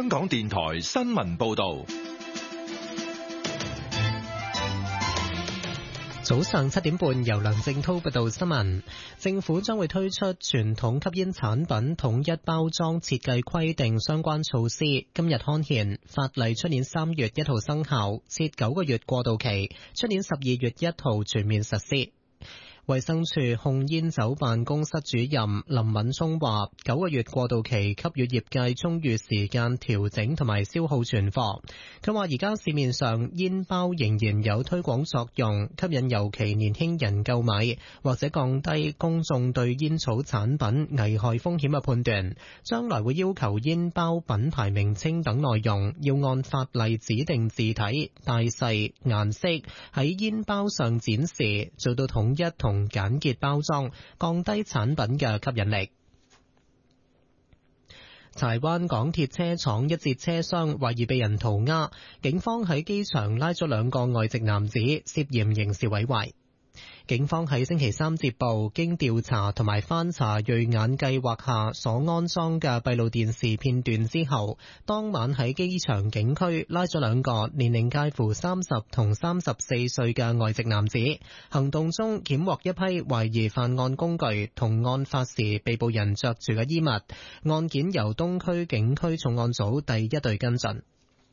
港電台新聞報道。 早上7點半，由梁正濤報道新聞。政府將會推出傳統吸煙產品統一包裝設計規定相關措施，今日刊憲，法例出年3月1號生效，設9個月過渡期，出年12月1號全面實施。衛生署控煙酒辦公室主任林敏聰話，9個月過渡期給予業界充裕時間調整同埋消耗存貨。佢話而家市面上煙包仍然有推廣作用，吸引尤其年輕人購買，或者降低公眾對煙草產品危害風險嘅判斷。將來會要求煙包品牌名稱等內容要按法例指定字體、大細、顏色喺煙包上展示，做到統一同簡潔包裝，降低產品嘅吸引力。柴灣港鐵車廠一節車廂懷疑被人塗鴉，警方喺機場拉咗2個外籍男子涉嫌刑事毀壞。警方喺星期3接報，經調查同埋翻查銳眼計劃下所安裝嘅閉路電視片段之後，當晚喺機場警區拉咗2個年齡介乎30同34歲嘅外籍男子。行動中檢獲一批懷疑犯案工具同案發時被捕人着住嘅衣物。案件由東區警區重案組第1隊跟進。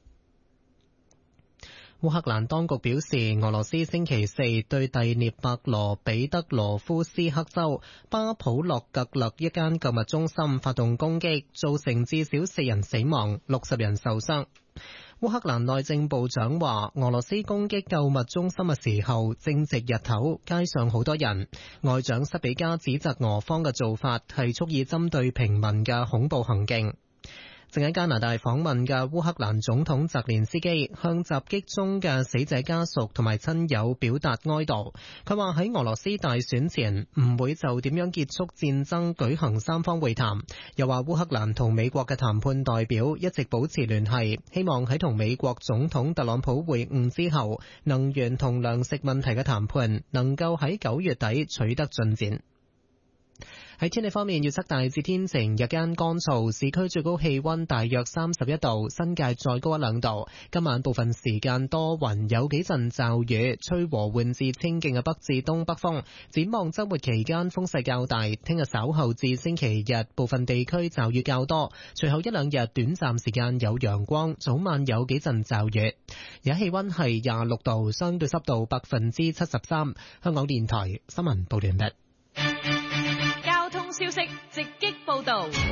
烏克蘭當局表示，俄羅斯星期4對第聶伯羅彼得羅夫斯克州巴普洛格勒一間購物中心發動攻擊，造成至少4人死亡，60人受傷。烏克蘭內政部長話，俄羅斯攻擊購物中心嘅時候正值日頭，街上好多人。外長塞比加指責俄方嘅做法係蓄意針對平民嘅恐怖行徑。正喺加拿大訪問嘅烏克蘭總統澤連斯基向襲擊中嘅死者家屬同埋親友表達哀悼。佢話喺俄羅斯大選前唔會就點樣結束戰爭舉行3方會談。又話烏克蘭同美國嘅談判代表一直保持聯繫，希望喺同美國總統特朗普會晤之後，能源同糧食問題嘅談判能夠喺9月底取得進展。喺天氣方面，預測大致天晴，日間乾燥，市區最高氣溫大約31度，新界再高1-2度。今晚部分時間多雲，有幾陣驟雨，吹和緩至清勁嘅北至東北風。展望週末期間風勢較大，聽日稍後至星期日部分地區驟雨較多，隨後1-2日短暫時間有陽光，早晚有幾陣驟雨。而家氣溫係26度，相對濕度73%。香港電台新聞報道完畢。 交通消息直擊報道。